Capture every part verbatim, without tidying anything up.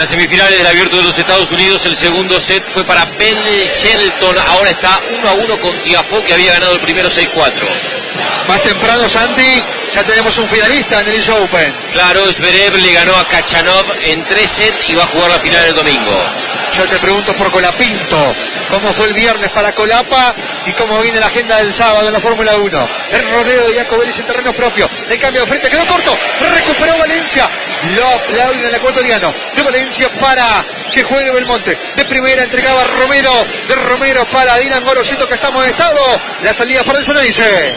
En las semifinales del Abierto de los Estados Unidos, el segundo set fue para Ben Shelton. Ahora está uno a uno con Tiafoe, que había ganado el primero seis cuatro. Más temprano, Santi, ya tenemos un finalista en el U S Open. Claro, Zverev le ganó a Khachanov en tres sets y va a jugar la final el domingo. Yo te pregunto por Colapinto, cómo fue el viernes para Colapa y cómo viene la agenda del sábado en la Fórmula uno. El rodeo de Jacobelli en terreno propio. El cambio de frente quedó corto. Recuperó Valencia. Lo aplauden el ecuatoriano. De Valencia para que juegue Belmonte. De primera entregaba Romero. De Romero para Dylan Gorosito, que está amonestado. La salida para el Ceneice.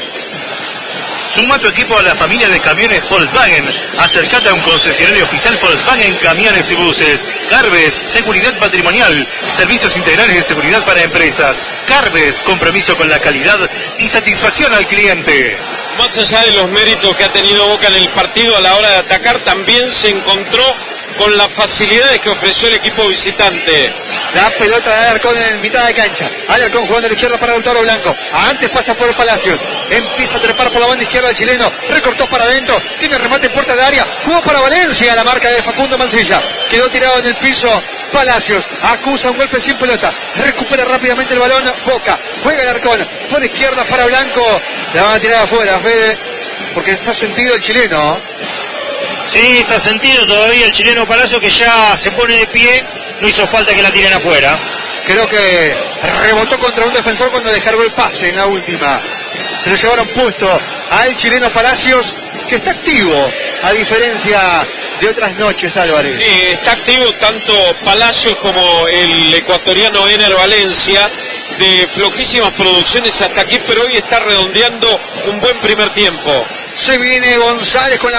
Suma tu equipo a la familia de camiones Volkswagen. Acércate a un concesionario oficial Volkswagen Camiones y Buses. Carves, seguridad patrimonial, servicios integrales de seguridad para empresas. Carves, compromiso con la calidad y satisfacción al cliente. Más allá de los méritos que ha tenido Boca en el partido a la hora de atacar, también se encontró con las facilidades que ofreció el equipo visitante. La pelota de Alarcón en mitad de cancha. Alarcón jugando a la izquierda para Lautaro Blanco. Antes pasa por Palacios. Empieza a trepar por la banda izquierda el chileno. Recortó para adentro. Tiene remate en puerta de área. Jugó para Valencia. La marca de Facundo Mancilla. Quedó tirado en el piso. Palacios acusa un golpe sin pelota. Recupera rápidamente el balón. Boca. Juega Alarcón. Por izquierda para Blanco. La van a tirar afuera, Fede. Porque está sentido el chileno. Sí, está sentido todavía el chileno Palacio, que ya se pone de pie. No hizo falta que la tiren afuera. Creo que rebotó contra un defensor cuando descargó el pase en la última. Se lo llevaron puesto al chileno Palacios, que está activo, a diferencia de otras noches, Álvarez. Eh, está activo tanto Palacios como el ecuatoriano Ener Valencia, de flojísimas producciones hasta aquí, pero hoy está redondeando un buen primer tiempo. Se viene González con la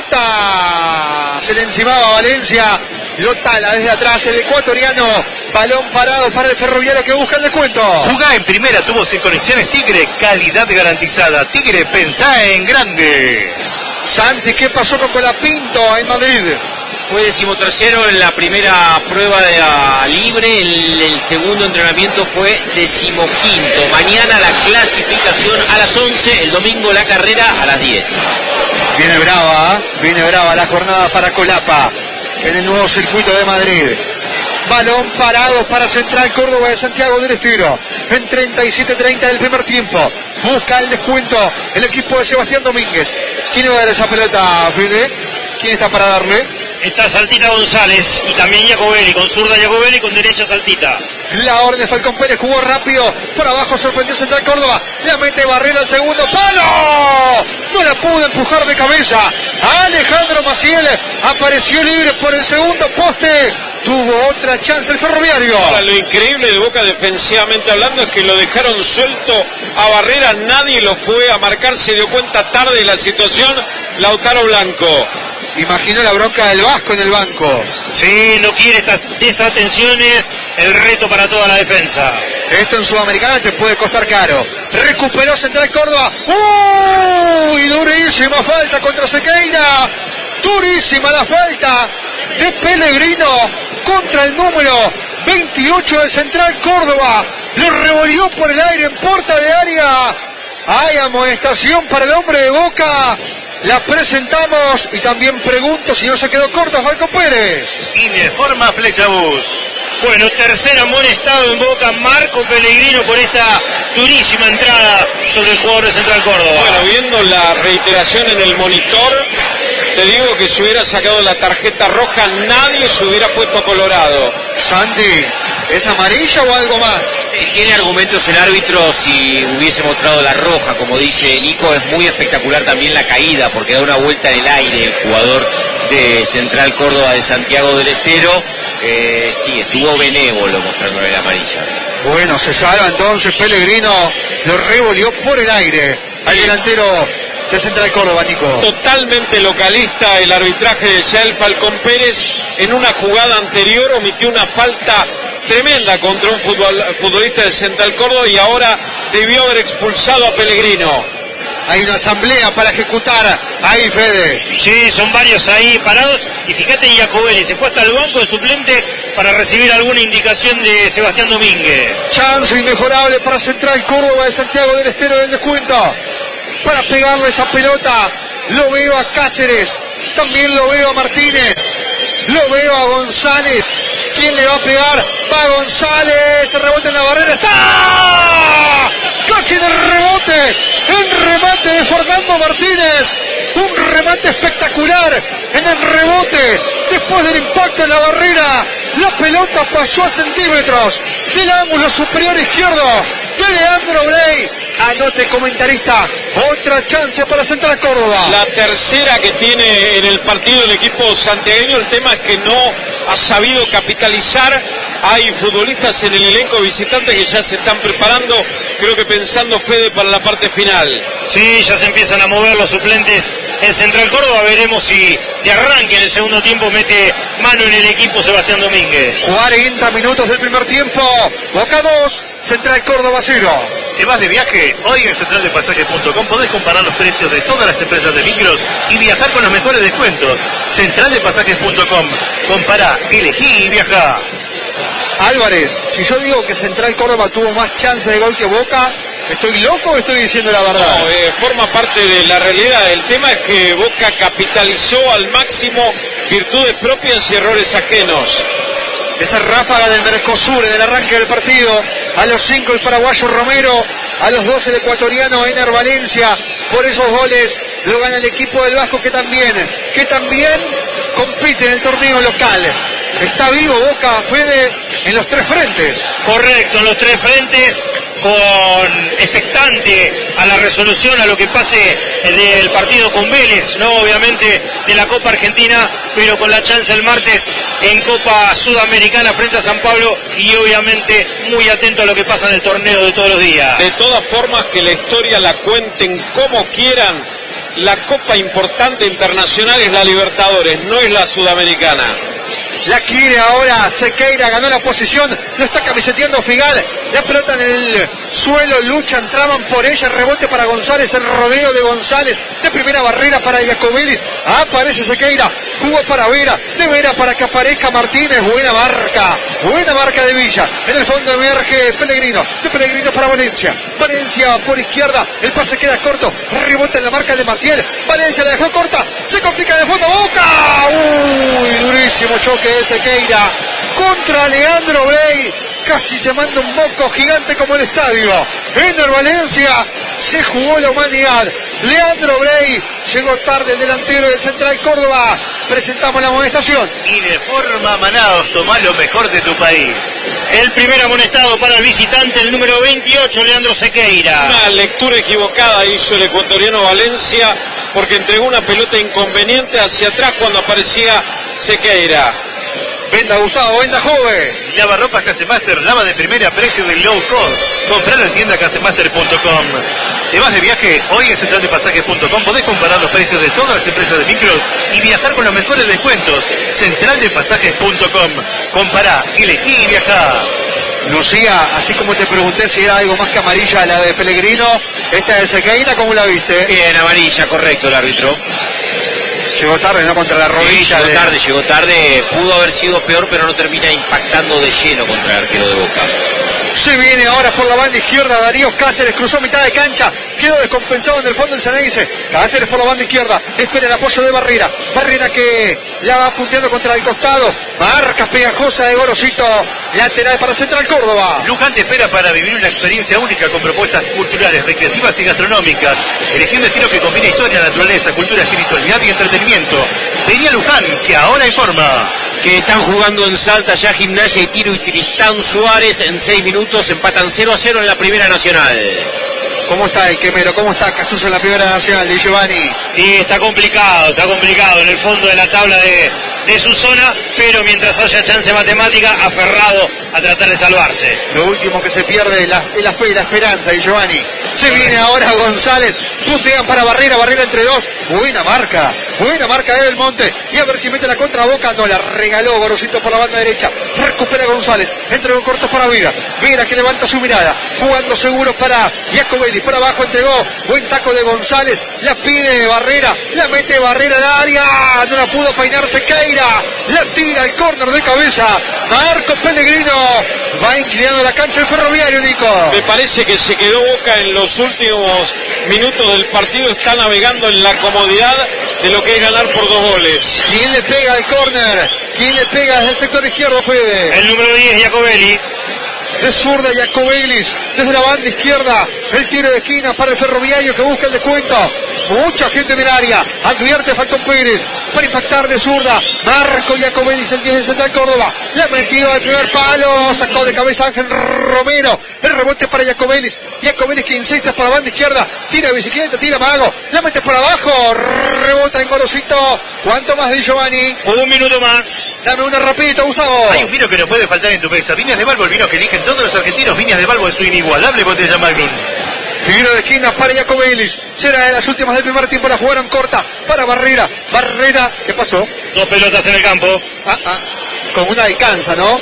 pelota. Se le encimaba a Valencia. Lo tala desde atrás el ecuatoriano. Balón parado para el Ferroviario, que busca el descuento. Jugá en primera, tuvo sin conexiones Tigre. Calidad garantizada. Tigre, pensá en grande. Santi, ¿qué pasó con Colapinto en Madrid? Fue decimotercero en la primera prueba de la libre, el, el segundo entrenamiento fue decimoquinto. Mañana la clasificación a las once, el domingo la carrera a las diez. Viene brava, ¿eh? viene brava la jornada para Colapa en el nuevo circuito de Madrid. Balón parado para Central Córdoba de Santiago del Estero. En treinta y siete treinta del primer tiempo. Busca el descuento el equipo de Sebastián Domínguez. ¿Quién va a dar esa pelota, Fede? ¿Quién está para darle? Está Saltita González y también Jacobelli, con zurda Jacobelli y con derecha Saltita. La orden de Falcón Pérez, jugó rápido, por abajo sorprendió Central Córdoba, la mete Barrera al segundo palo, no la pudo empujar de cabeza. Alejandro Maciel apareció libre por el segundo poste, tuvo otra chance el Ferroviario. Ahora, lo increíble de Boca defensivamente hablando es que lo dejaron suelto a Barrera, nadie lo fue a marcar, se dio cuenta tarde de la situación Lautaro Blanco. Imagino la bronca del Vasco en el banco. Sí, no quiere estas desatenciones, el reto para toda la defensa. Esto en Sudamericana te puede costar caro. Recuperó Central Córdoba. ¡Uy! Durísima falta contra Sequeira. Durísima la falta de Pellegrino contra el número veintiocho de Central Córdoba. Lo revolvió por el aire en puerta de área. Hay amonestación para el hombre de Boca. La presentamos y también pregunto si no se quedó corto Falcón Pérez. Informa Flechabús. Bueno, tercer amonestado en Boca, Marco Pellegrino, por esta durísima entrada sobre el jugador de Central Córdoba. Bueno, viendo la reiteración en el monitor, te digo que si hubiera sacado la tarjeta roja, nadie se hubiera puesto colorado. Sandy, ¿es amarilla o algo más? Tiene argumentos el árbitro si hubiese mostrado la roja, como dice Nico. Es muy espectacular también la caída, porque da una vuelta en el aire el jugador de Central Córdoba de Santiago del Estero. Eh, sí, estuvo benévolo mostrándole la amarilla. Bueno, se salva entonces Pellegrino, lo revolvió por el aire al delantero de Central Córdoba, Nico. Totalmente localista el arbitraje de Yael Falcón Pérez. En una jugada anterior omitió una falta tremenda contra un futbol, futbolista de Central Córdoba y ahora debió haber expulsado a Pellegrino. Hay una asamblea para ejecutar ahí, Fede. Sí, son varios ahí parados. Y fíjate, Jacobelli se fue hasta el banco de suplentes para recibir alguna indicación de Sebastián Domínguez. Chance inmejorable para Central Córdoba de Santiago del Estero del descuento. Para pegarle esa pelota, lo veo a Cáceres, también lo veo a Martínez. Lo veo a González. ¿Quién le va a pegar? Va González. El rebote en la barrera. ¡Está! Casi en el rebote. En remate de Fernando Martínez. Un remate espectacular en el rebote. Después del impacto en la barrera, la pelota pasó a centímetros del ángulo superior izquierdo de Leandro Brey. Anote, comentarista, otra chance para Central Córdoba. La tercera que tiene en el partido el equipo santiagueño. El tema es que no ha sabido capitalizar. Hay futbolistas en el elenco visitante que ya se están preparando, creo que pensando, Fede, para la parte final. Sí, ya se empiezan a mover los suplentes en Central Córdoba. Veremos si de arranque en el segundo tiempo mete mano en el equipo Sebastián Domínguez. cuarenta minutos del primer tiempo. Boca dos, Central Córdoba cero. ¿Te vas de viaje? Hoy en central de pasajes punto com podés comparar los precios de todas las empresas de micros y viajar con los mejores descuentos. central de pasajes punto com. Compará, elegí y viajá. Álvarez, si yo digo que Central Córdoba tuvo más chance de gol que Boca, ¿estoy loco o estoy diciendo la verdad? No, eh, forma parte de la realidad. El tema es que Boca capitalizó al máximo virtudes propias y errores ajenos. Esa ráfaga del Mercosur en el arranque del partido. A los cinco el paraguayo Romero, a los dos el ecuatoriano Ener Valencia. Por esos goles lo gana el equipo del Vasco, que también, que también compite en el torneo local. Está vivo Boca, Fede, en los tres frentes. Correcto, en los tres frentes, con expectante a la resolución, a lo que pase del partido con Vélez, no obviamente de la Copa Argentina, pero con la chance el martes en Copa Sudamericana frente a San Pablo, y obviamente muy atento a lo que pasa en el torneo de todos los días. De todas formas, que la historia la cuenten como quieran, la Copa importante internacional es la Libertadores, no es la Sudamericana. La quiere ahora Sequeira, ganó la posición, lo está camiseteando Figal, la pelota en el suelo, luchan, traban por ella, rebote para González, el rodeo de González, de primera barrera para Iacobelis, aparece Sequeira, jugó para Vera, de Vera para que aparezca Martínez, buena marca, buena marca de Villa, en el fondo emerge Pellegrino, de Pellegrino para Valencia, Valencia por izquierda, el pase queda corto, rebote en la marca de Maciel, Valencia la dejó corta, se complica en el fondo, Boca, uy, durísimo choque de Sequeira contra Leandro Brey, casi se manda un moco gigante como el estadio. Ener Valencia, se jugó la humanidad. Leandro Brey llegó tarde, el delantero de Central Córdoba. Presentamos la amonestación. Y de forma Manaos, tomá lo mejor de tu país. El primer amonestado para el visitante, el número veintiocho, Leandro Sequeira. Una lectura equivocada hizo el ecuatoriano Valencia, porque entregó una pelota inconveniente hacia atrás cuando aparecía Sequeira. Venda Gustavo, venda joven. Lavarropas Casemaster, lava de primera, precio del low cost. Compralo en tienda casemaster punto com. ¿Te vas de viaje? Hoy en central de pasajes punto com podés comparar los precios de todas las empresas de micros y viajar con los mejores descuentos. central de pasajes punto com. Compará, elegí y viajá. Lucía, así como te pregunté si era algo más que amarilla la de Pellegrino, esta de Sequeira, ¿cómo la viste? Bien, amarilla, correcto el árbitro. Llegó tarde, ¿no? Contra la rodilla. Sí, llegó de... tarde, llegó tarde. Pudo haber sido peor, pero no termina impactando de lleno contra el arquero de Boca. Se viene ahora por la banda izquierda Darío Cáceres, cruzó mitad de cancha, quedó descompensado en el fondo el Ceneice. Cáceres por la banda izquierda, espera el apoyo de Barrera, Barrera que la va punteando contra el costado, marca pegajosa de Gorosito, lateral para Central Córdoba. Luján te espera para vivir una experiencia única con propuestas culturales, recreativas y gastronómicas, eligiendo estilo que combina historia, naturaleza, cultura, espiritualidad y entretenimiento. Vení a Luján, que ahora informa. Que están jugando en Salta ya Gimnasia y Tiro y Tristán Suárez en seis minutos, empatan cero a cero en la Primera Nacional. ¿Cómo está el Quemero? ¿Cómo está Casuso en la Primera Nacional, Di Giovanni? Y está complicado, está complicado en el fondo de la tabla de, de su zona, pero mientras haya chance matemática, aferrado a tratar de salvarse. Lo último que se pierde es la, es la fe y la esperanza, Di Giovanni. Se viene ahora González, puntean para Barrera, Barrera entre dos, buena marca, buena marca de Belmonte, y a ver si mete la contra Boca, no, la regaló Gorosito por la banda derecha, recupera González, entregó cortos para Vera, Vera que levanta su mirada, jugando seguro para Iacobelis, por abajo entregó, buen taco de González, la pide Barrera, la mete Barrera al área, no la pudo peinar Sequeira. Sequeira, la tira al córner de cabeza. Marco Pellegrino va inclinando la cancha del Ferroviario, Nico. Me parece que se quedó Boca en los últimos minutos del partido, está navegando en la comodidad de lo que es ganar por dos goles. ¿Quién le pega al córner? ¿Quién le pega desde el sector izquierdo, Fede? El número diez, Jacobelli. De zurda, Jacobelli, desde la banda izquierda, el tiro de esquina para el Ferroviario que busca el descuento. Mucha gente en el área, advierte Falcón Pérez para impactar de zurda. Marco Jacobelli, el diez de Central Córdoba, la metió al primer palo, sacó de cabeza Ángel Romero. El rebote para Jacobelli, Jacobelli que insiste por la banda izquierda, tira bicicleta, tira mago, la mete por abajo, rebota en Gorosito. ¿Cuánto más de Giovanni? Un minuto más. Dame una rapidito, Gustavo. Hay un vino que no puede faltar en tu mesa. Viñas de Balbo, el vino que eligen todos los argentinos. Viñas de Balbo es su inigualable botella Magnum. Tiro de esquina para Jacobelli. Será de las últimas del primer tiempo. La jugaron corta para Barrera. Barrera, ¿qué pasó? Dos pelotas en el campo. Ah, ah, con una alcanza, ¿no?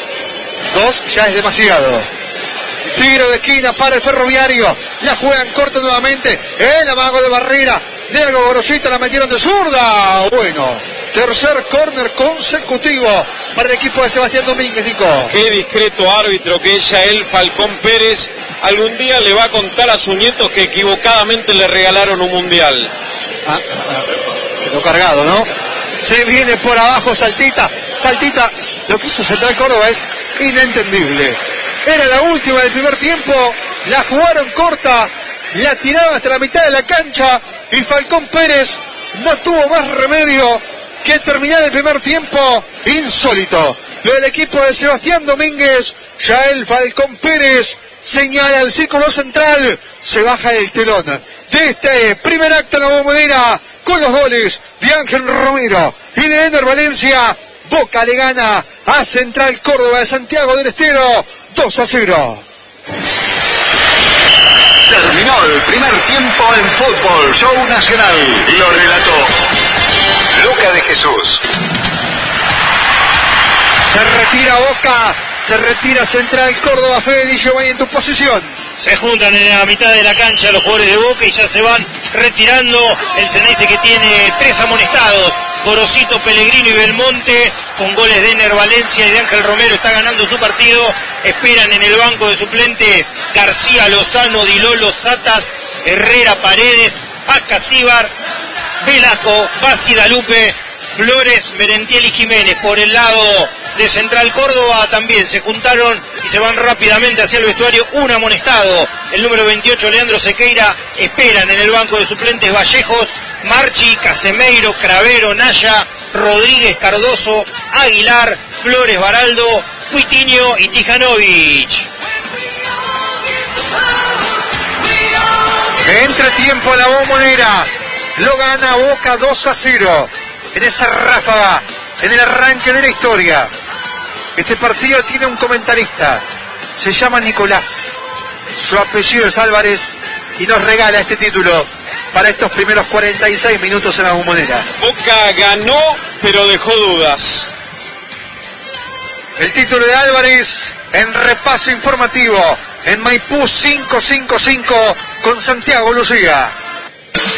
Dos ya es demasiado. Tiro de esquina para el Ferroviario. La juegan corta nuevamente. El amago de Barrera. De algo Gorosito, la metieron de zurda. Bueno, tercer córner consecutivo para el equipo de Sebastián Domínguez, Nico. Qué discreto árbitro que es Yael Falcón Pérez. Algún día le va a contar a sus nietos que equivocadamente le regalaron un mundial. Ah, ah, quedó cargado, ¿no? Se viene por abajo Saltita. Saltita, lo que hizo Central Córdoba es inentendible. Era la última del primer tiempo. La jugaron corta. La tiraron hasta la mitad de la cancha. Y Falcón Pérez no tuvo más remedio que terminar el primer tiempo. Insólito. Lo del equipo de Sebastián Domínguez. Yael Falcón Pérez señala el círculo central. Se baja el telón de este primer acto en la Bombonera con los goles de Ángel Romero y de Ender Valencia. Boca le gana a Central Córdoba de Santiago del Estero dos a cero. Terminó el primer tiempo en Fútbol Show Nacional. Lo relató Luca de Jesús. Se retira Boca, se retira Central Córdoba. Fede Di Giovanni en tu posición. Se juntan en la mitad de la cancha los jugadores de Boca y ya se van retirando. El Ceneice que tiene tres amonestados, Gorosito, Pellegrino y Belmonte, con goles de Ener Valencia y de Ángel Romero, está ganando su partido. Esperan en el banco de suplentes García, Lozano, Dilolo, Satas, Herrera, Paredes, Acasíbar, Velasco, Bassi, Dalupe, Flores, Merentiel y Jiménez. Por el lado de Central Córdoba también se juntaron y se van rápidamente hacia el vestuario. Un amonestado, el número veintiocho, Leandro Sequeira. Esperan en el banco de suplentes Vallejos, Marchi, Casemeiro, Cravero, Naya, Rodríguez, Cardoso, Aguilar, Flores, Baraldo, Cuitiño y Tijanovic. Entretiempo en la Bombonera. Lo gana Boca dos a cero. En esa ráfaga, en el arranque de la historia. Este partido tiene un comentarista. Se llama Nicolás. Su apellido es Álvarez y nos regala este título para estos primeros cuarenta y seis minutos en la Bombonera. Boca ganó, pero dejó dudas. El título de Álvarez en repaso informativo en Maipú cinco cinco cinco con Santiago Lucía.